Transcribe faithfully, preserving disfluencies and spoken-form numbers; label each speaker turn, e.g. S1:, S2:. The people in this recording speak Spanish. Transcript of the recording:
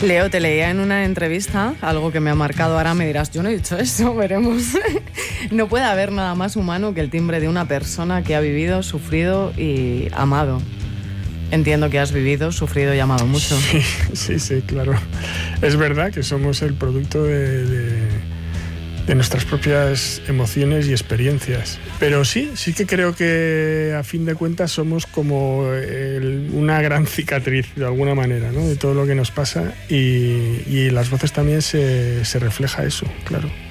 S1: Leo, te leía en una entrevista algo que me ha marcado, ahora me dirás, yo no he dicho eso, veremos. No puede haber nada más humano que el timbre de una persona que ha vivido, sufrido y amado. Entiendo que has vivido, sufrido y amado mucho.
S2: Sí, sí, sí, claro. Es verdad que somos el producto de, de, de nuestras propias emociones y experiencias. Pero sí, sí que creo que a fin de cuentas somos como el, una gran cicatriz de alguna manera, ¿no? De todo lo que nos pasa y, y en las voces también se, se refleja eso, claro.